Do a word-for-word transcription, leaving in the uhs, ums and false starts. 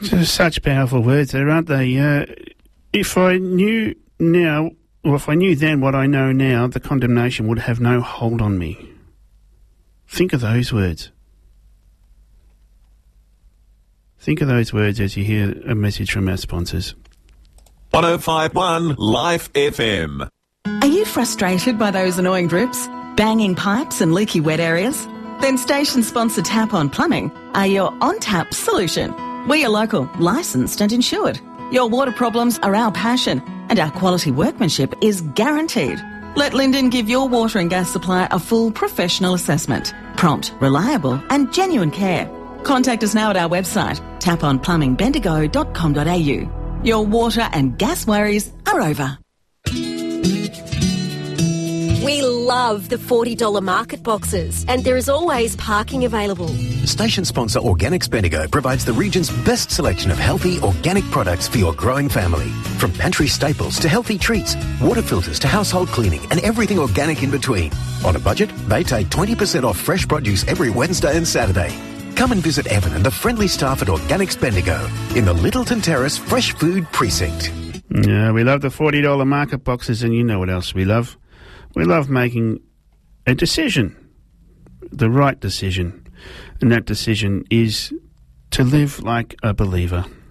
Such powerful words there, aren't they? Uh, if I knew now, or if I knew then what I know now, the condemnation would have no hold on me. Think of those words. Think of those words as you hear a message from our sponsors. one oh five point one Life F M. Are you frustrated by those annoying drips, banging pipes and leaky wet areas? Then station sponsor Tap On Plumbing are your on-tap solution. We are local, licensed and insured. Your water problems are our passion and our quality workmanship is guaranteed. Let Linden give your water and gas supplier a full professional assessment. Prompt, reliable and genuine care. Contact us now at our website, tap on plumbing bendigo dot com dot a u. Your water and gas worries are over. We love the forty dollars market boxes, and there is always parking available. Station sponsor Organics Bendigo provides the region's best selection of healthy, organic products for your growing family. From pantry staples to healthy treats, water filters to household cleaning, and everything organic in between. On a budget, they take twenty percent off fresh produce every Wednesday and Saturday. Come and visit Evan and the friendly staff at Organics Bendigo in the Littleton Terrace Fresh Food Precinct. Yeah, we love the forty dollars market boxes, and you know what else we love. We love making a decision, the right decision, and that decision is to live like a believer.